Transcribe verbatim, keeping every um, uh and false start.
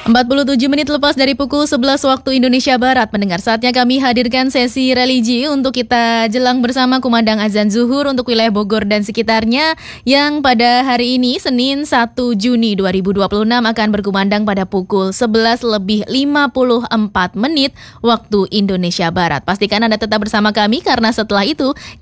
empat puluh tujuh menit lepas dari pukul sebelas waktu Indonesia Barat, pendengar, saatnya kami hadirkan sesi religi untuk kita jelang bersama kumandang azan zuhur untuk wilayah Bogor dan sekitarnya yang pada hari ini Senin satu Juni dua ribu dua puluh enam akan berkumandang pada pukul sebelas lebih lima puluh empat menit waktu Indonesia Barat. Pastikan Anda tetap bersama kami karena setelah itu